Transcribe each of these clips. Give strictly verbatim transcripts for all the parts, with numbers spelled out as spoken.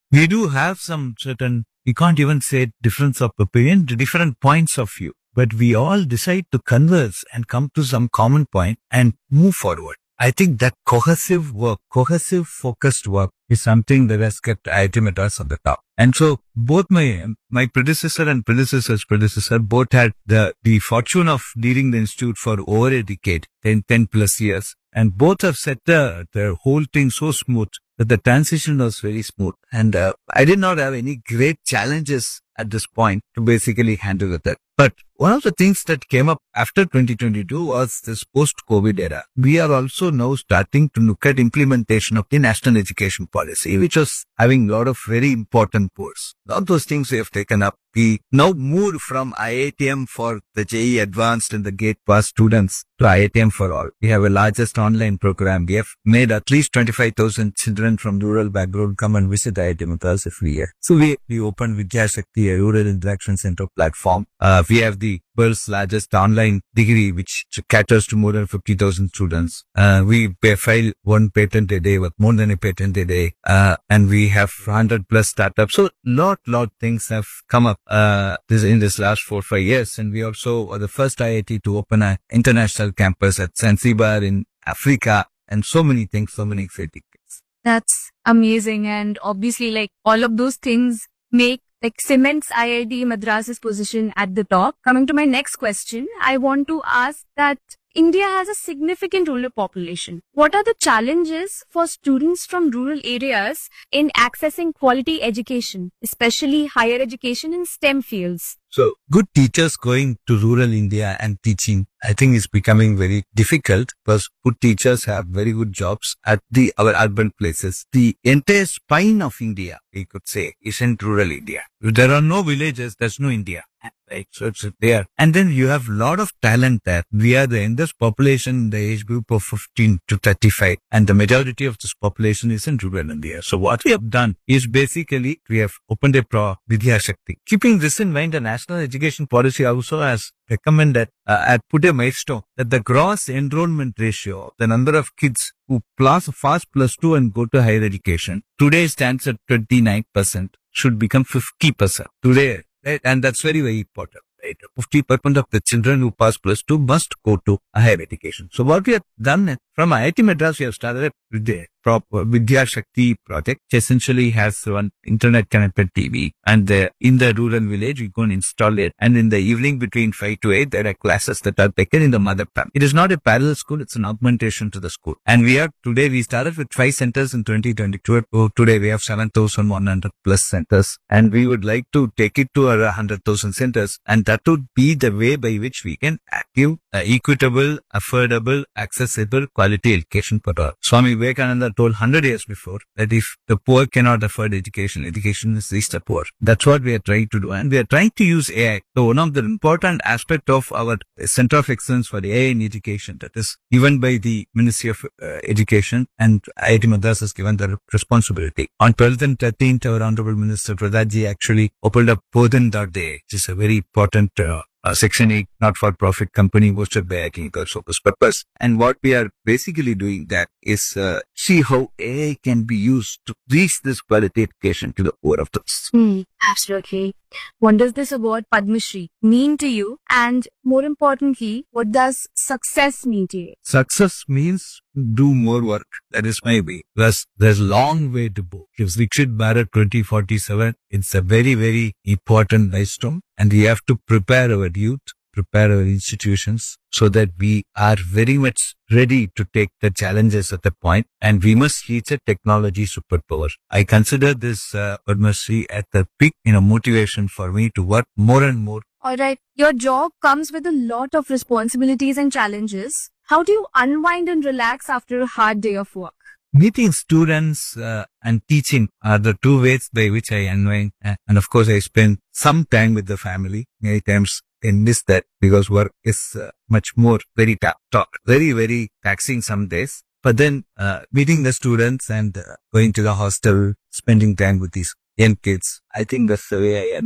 we do have some certain, we can't even say difference of opinion, different points of view, but we all decide to converse and come to some common point and move forward. I think that cohesive work, cohesive focused work is something that has kept I I T Madras on the top. And so both my, my predecessor and predecessor's predecessor both had the, the fortune of leading the institute for over a decade, ten, ten plus years. And both have set the, the whole thing so smooth that the transition was very smooth. And uh, I did not have any great challenges at this point to basically handle with it. But one of the things that came up after twenty twenty-two was this post-COVID era. We are also now starting to look at implementation of the national education policy, which was having a lot of very important posts. All those things we have taken up. We now moved from I I T M for the J E E Advanced and the Gate Pass students to I I T M for all. We have a largest online program. We have made at least twenty-five thousand children from rural background come and visit I I T Madras every year. So we, we opened Vidya Shakti, a rural interaction center platform. Uh, we have the world's largest online degree, which caters to more than fifty thousand students. Uh, we file one patent a day with more than a patent a day. Uh, and we have one hundred plus startups. So lot, lot things have come up, uh, this, in this last four, five years. And we also are the first I I T to open an international campus at Zanzibar in Africa, and so many things, so many exciting things. That's amazing. And obviously, like, all of those things make, like, cements I I T Madras's position at the top. Coming to my next question, I want to ask that India has a significant rural population. What are the challenges for students from rural areas in accessing quality education, especially higher education in STEM fields? So good teachers going to rural India and teaching, I think, is becoming very difficult because good teachers have very good jobs at the our urban places. The entire spine of India, we could say, is in rural India. If there are no villages, there's no India. Right, so it's there. And then you have a lot of talent there. We are the youngest population in the age group of fifteen to thirty-five. And the majority of this population is in rural India. So what we have done is basically we have opened a pro Vidya Shakti. Keeping this in mind, the national education policy also has recommended, uh, had put a milestone that the gross enrollment ratio, the number of kids who pass fast plus two and go to higher education, today stands at twenty-nine percent, should become fifty percent. Today, right? And that's very, very important. Right? fifty percent of the children who pass plus two must go to a higher education. So what we have done from I I T Madras, we have started with the proper Vidya Shakti project, which essentially has one internet connected T V. And the, in the rural village, we go and install it. And in the evening between five to eight, there are classes that are taken in the mother tongue. It is not a parallel school, it's an augmentation to the school. And we are, today we started with five centers in twenty twenty-two. Today we have seven thousand one hundred plus centers. And we would like to take it to our one hundred thousand centers. And that would be the way by which we can give uh, equitable, affordable, accessible, quality education for all. Swami Vivekananda told one hundred years before that if the poor cannot afford education, education is reached the poor. That's what we are trying to do. And we are trying to use A I. So one of the important aspects of our Center of Excellence for A I in Education, that is given by the Ministry of uh, Education, and I I T Madras has given the responsibility. On twelfth and thirteenth, our Honorable Minister Pradhaji actually opened up Bodhan dot A I, which is a very important uh, Uh, Section eight not-for-profit company hosted by I T Focus Purpose. And what we are basically doing that is uh, see how A I can be used to reach this quality education to the poor of those. Hmm, absolutely. What does this award Padma Shri mean to you? And more importantly, what does success mean to you? Success means do more work. That is my way. Plus, there's a long way to go. If Viksit Bharat twenty forty-seven, it's a very, very important milestone. And we have to prepare our youth, prepare our institutions so that we are very much ready to take the challenges at the point, and we must reach a technology superpower. I consider this uh, Padma Shri at the peak, you know, motivation for me to work more and more. All right. Your job comes with a lot of responsibilities and challenges. How do you unwind and relax after a hard day of work? Meeting students uh, and teaching are the two ways by which I unwind. Uh, and of course, I spend some time with the family. Many times I miss that because work is uh, much more very ta- ta- very, very taxing some days. But then uh, meeting the students and uh, going to the hostel, spending time with these young kids, I think that's the way I unwind.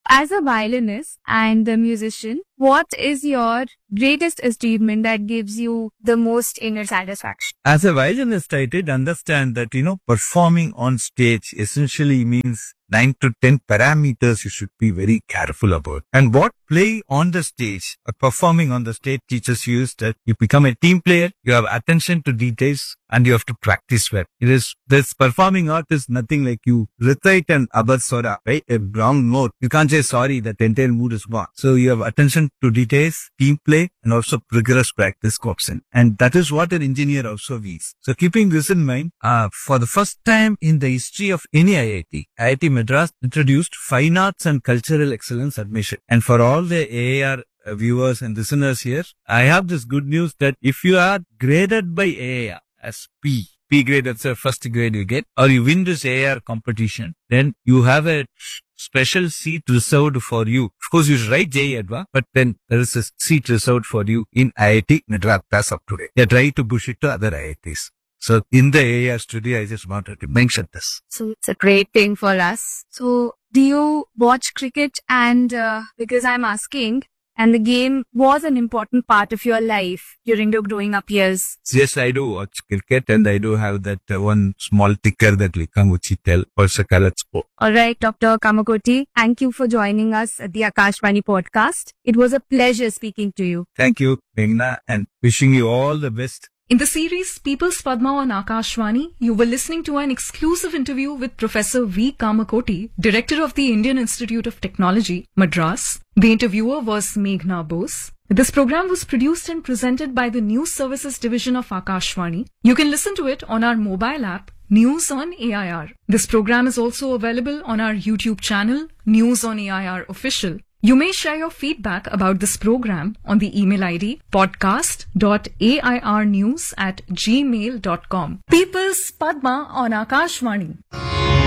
as a violinist and a musician, what is your greatest achievement that gives you the most inner satisfaction? As a violinist, I did understand that, you know, performing on stage essentially means nine to ten parameters you should be very careful about. And what play on the stage or performing on the stage teaches you is that you become a team player, you have attention to details, and you have to practice well. It is, this performing art is nothing like you recite an abaswara, right? A wrong note. You can't say sorry, that entire mood is gone. So you have attention to details, team play, and also rigorous practice comes in. And that is what an engineer also is. So keeping this in mind, uh, for the first time in the history of any I I T, I I T Madras introduced Fine Arts and Cultural Excellence admission. And for all the A A R uh, viewers and listeners here, I have this good news that if you are graded by A A R as P, P grade, that's the first grade you get, or you win this A A R competition, then you have a special seat reserved for you. Of course, you should write J E Adva, but then there is a seat reserved for you in I I T Madras as of today. They are trying to push it to other I I Ts. So in the A A R studio, I just wanted to mention this. So it's a great thing for us. So do you watch cricket? And uh, because I'm asking, and the game was an important part of your life during your growing up years. Yes, I do watch cricket, and I do have that uh, one small ticker that Likamuchi tell for Sakalat Sport. All right, Doctor Kamakoti, thank you for joining us at the Akashvani podcast. It was a pleasure speaking to you. Thank you, Meghna, and wishing you all the best. In the series People's Padma on Akashvani, you were listening to an exclusive interview with Professor V. Kamakoti, Director of the Indian Institute of Technology, Madras. The interviewer was Meghna Bose. This program was produced and presented by the News Services Division of Akashvani. You can listen to it on our mobile app, News on A I R. This program is also available on our YouTube channel, News on A I R Official. You may share your feedback about this program on the email I D podcast dot A I R news at gmail dot com. People's Padma on Akashvani.